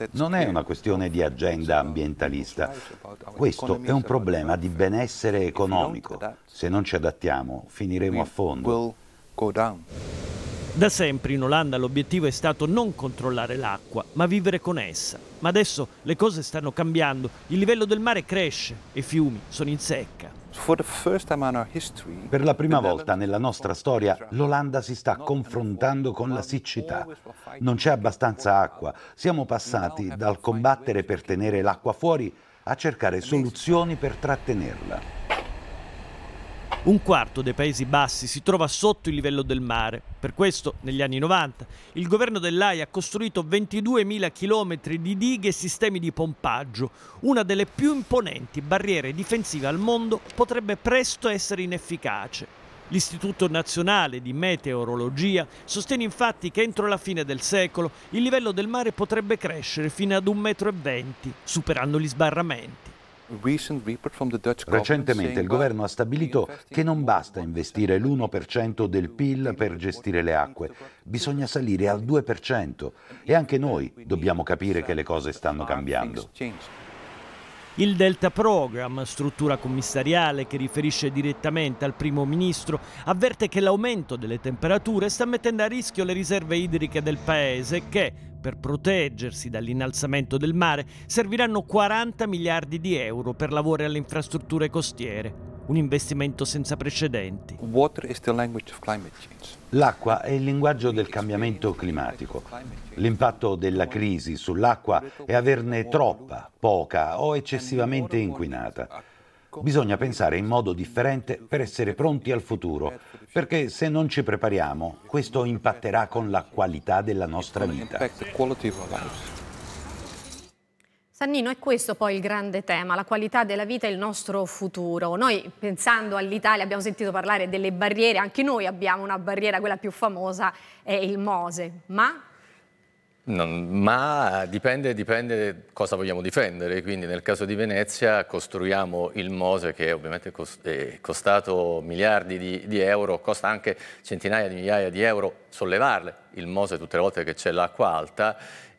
Non è una questione di agenda ambientalista. Questo è un problema di benessere economico. Se non ci adattiamo, finiremo a fondo. Da sempre in Olanda l'obiettivo è stato non controllare l'acqua, ma vivere con essa. Ma adesso le cose stanno cambiando, il livello del mare cresce e i fiumi sono in secca. Per la prima volta nella nostra storia l'Olanda si sta confrontando con la siccità. Non c'è abbastanza acqua. Siamo passati dal combattere per tenere l'acqua fuori a cercare soluzioni per trattenerla. Un quarto dei Paesi Bassi si trova sotto il livello del mare. Per questo, negli anni 90, il governo dell'Aia ha costruito 22.000 chilometri di dighe e sistemi di pompaggio. Una delle più imponenti barriere difensive al mondo potrebbe presto essere inefficace. L'Istituto Nazionale di Meteorologia sostiene infatti che entro la fine del secolo il livello del mare potrebbe crescere fino ad 1,20 m, superando gli sbarramenti. Recentemente il governo ha stabilito che non basta investire l'1% del PIL per gestire le acque, bisogna salire al 2% e anche noi dobbiamo capire che le cose stanno cambiando. Il Delta Program, struttura commissariale che riferisce direttamente al primo ministro, avverte che l'aumento delle temperature sta mettendo a rischio le riserve idriche del paese e che, per proteggersi dall'innalzamento del mare, serviranno 40 miliardi di euro per lavori alle infrastrutture costiere. Un investimento senza precedenti. L'acqua è il linguaggio del cambiamento climatico. L'impatto della crisi sull'acqua è averne troppa, poca o eccessivamente inquinata. Bisogna pensare in modo differente per essere pronti al futuro, perché se non ci prepariamo, questo impatterà con la qualità della nostra vita. Sannino, è questo poi il grande tema, la qualità della vita e il nostro futuro. Noi, pensando all'Italia, abbiamo sentito parlare delle barriere, anche noi abbiamo una barriera, quella più famosa è il Mose, ma dipende cosa vogliamo difendere, quindi nel caso di Venezia costruiamo il Mose che ovviamente è costato miliardi di euro, costa anche centinaia di migliaia di euro sollevarle, il Mose tutte le volte che c'è l'acqua alta,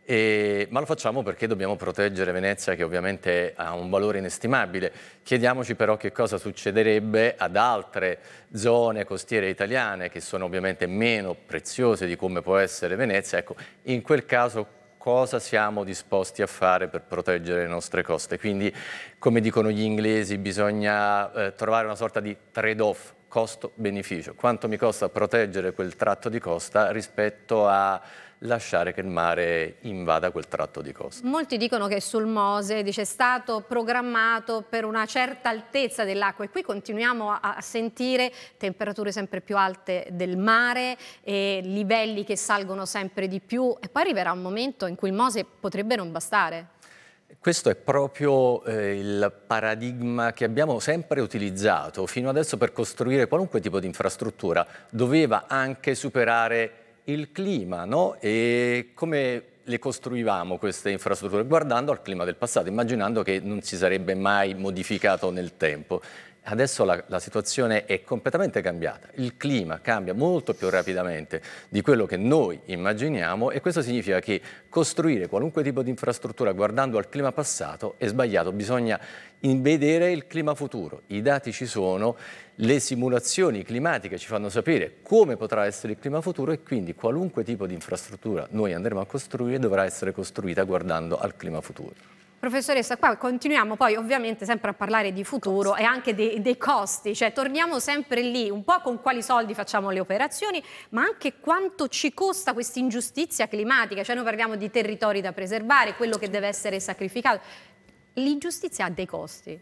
ma lo facciamo perché dobbiamo proteggere Venezia che ovviamente ha un valore inestimabile. Chiediamoci però che cosa succederebbe ad altre zone costiere italiane che sono ovviamente meno preziose di come può essere Venezia. Ecco, in quel caso cosa siamo disposti a fare per proteggere le nostre coste? Quindi, come dicono gli inglesi, bisogna trovare una sorta di trade-off, costo-beneficio. Quanto mi costa proteggere quel tratto di costa rispetto a lasciare che il mare invada quel tratto di costa. Molti dicono che sul Mose è stato programmato per una certa altezza dell'acqua e qui continuiamo a sentire temperature sempre più alte del mare, e livelli che salgono sempre di più e poi arriverà un momento in cui il Mose potrebbe non bastare. Questo è proprio il paradigma che abbiamo sempre utilizzato fino adesso per costruire qualunque tipo di infrastruttura. Doveva anche superare il clima, no? E come le costruivamo queste infrastrutture? Guardando al clima del passato, immaginando che non si sarebbe mai modificato nel tempo. Adesso la situazione è completamente cambiata, il clima cambia molto più rapidamente di quello che noi immaginiamo e questo significa che costruire qualunque tipo di infrastruttura guardando al clima passato è sbagliato, bisogna vedere il clima futuro. I dati ci sono, le simulazioni climatiche ci fanno sapere come potrà essere il clima futuro e quindi qualunque tipo di infrastruttura noi andremo a costruire dovrà essere costruita guardando al clima futuro. Professoressa, qua continuiamo poi ovviamente sempre a parlare di futuro e anche dei costi, cioè torniamo sempre lì, un po' con quali soldi facciamo le operazioni, ma anche quanto ci costa questa ingiustizia climatica, cioè noi parliamo di territori da preservare, quello che deve essere sacrificato. L'ingiustizia ha dei costi.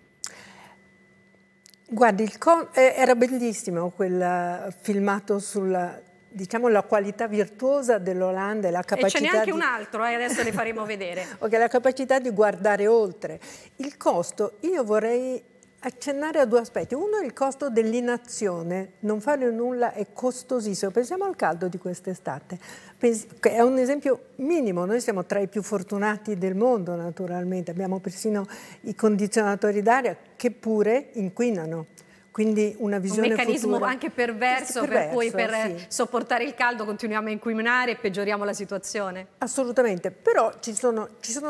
Guardi, era bellissimo quel filmato sulla... diciamo la qualità virtuosa dell'Olanda e la capacità e ce n'è anche un altro, adesso le faremo vedere. Ok, la capacità di guardare oltre. Il costo, io vorrei accennare a due aspetti. Uno è il costo dell'inazione, non fare nulla è costosissimo. Pensiamo al caldo di quest'estate, è un esempio minimo, noi siamo tra i più fortunati del mondo naturalmente, abbiamo persino i condizionatori d'aria che pure inquinano. Ququindi una visione un meccanismo futura. Anche perverso per cui per sopportare il caldo continuiamo a inquinare e peggioriamo la situazione. Assolutamente, però ci sono